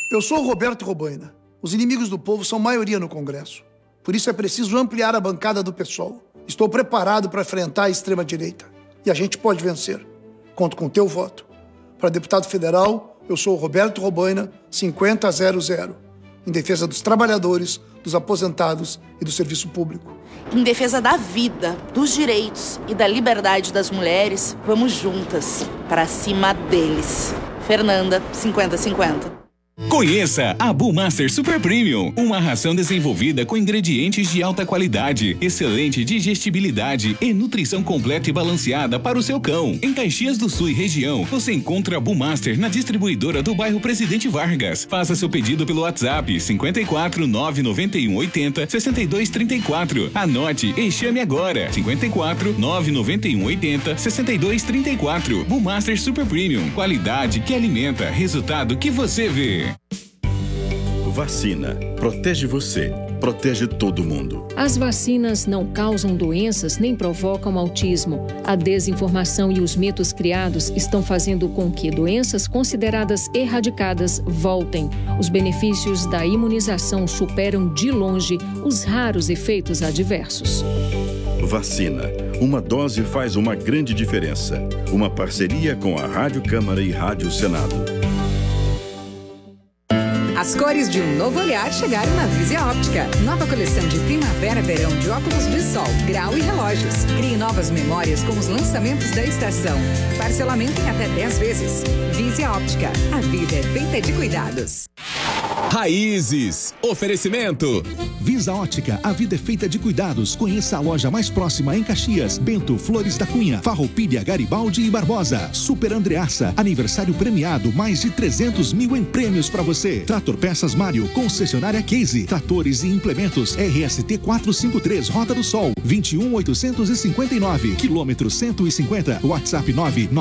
Eu sou o Roberto Robaina. Os inimigos do povo são maioria no Congresso. Por isso é preciso ampliar a bancada do PSOL. Estou preparado para enfrentar a extrema-direita. E a gente pode vencer. Conto com o teu voto. Para deputado federal, eu sou o Roberto Robaina, 5000. Em defesa dos trabalhadores, dos aposentados e do serviço público. Em defesa da vida, dos direitos e da liberdade das mulheres, vamos juntas, para cima deles. Fernanda, 50-50. Conheça a Bullmaster Super Premium, uma ração desenvolvida com ingredientes de alta qualidade, excelente digestibilidade e nutrição completa e balanceada para o seu cão. Em Caxias do Sul e região, você encontra a Bullmaster na distribuidora do bairro Presidente Vargas. Faça seu pedido pelo WhatsApp 54 991 80 62 34. Anote e chame agora 54 991 80 62 34. Bullmaster Super Premium, qualidade que alimenta, resultado que você vê. Vacina. Protege você. Protege todo mundo. As vacinas não causam doenças nem provocam autismo. A desinformação e os mitos criados estão fazendo com que doenças consideradas erradicadas voltem. Os benefícios da imunização superam de longe os raros efeitos adversos. Vacina. Uma dose faz uma grande diferença. Uma parceria com a Rádio Câmara e Rádio Senado. As cores de um novo olhar chegaram na Visia Óptica. Nova coleção de primavera-verão de óculos de sol, grau e relógios. Crie novas memórias com os lançamentos da estação. Parcelamento em até 10 vezes. Visia Óptica. A vida é feita de cuidados. Raízes. Oferecimento. Visa Ótica, a vida é feita de cuidados. Conheça a loja mais próxima em Caxias, Bento, Flores da Cunha, Farroupilha, Garibaldi e Barbosa. Super Andreaça, aniversário premiado, mais de 300 mil em prêmios para você. Trator Peças Mário, concessionária Case, tratores e implementos, RST 453, Rota do Sol, 21859, quilômetro 150, WhatsApp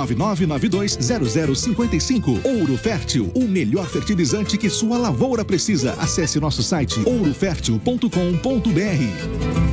999920055. Ouro Fértil, o melhor fertilizante que sua lavoura precisa. Acesse nosso site ourofértil.com.br.